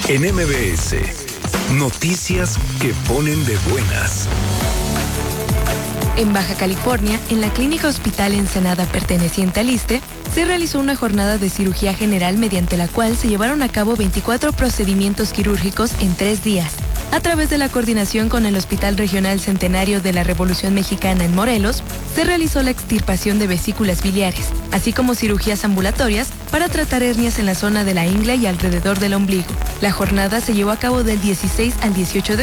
En MBS, noticias que ponen de buenas. En Baja California, en la Clínica Hospital Ensenada perteneciente al ISSSTE, se realizó una jornada de cirugía general mediante la cual se llevaron a cabo 24 procedimientos quirúrgicos en 3 días. A través de la coordinación con el Hospital Regional Centenario de la Revolución Mexicana en Morelos, se realizó la extirpación de vesículas biliares, así como cirugías ambulatorias para tratar hernias en la zona de la ingle y alrededor del ombligo. La jornada se llevó a cabo del 16 al 18 de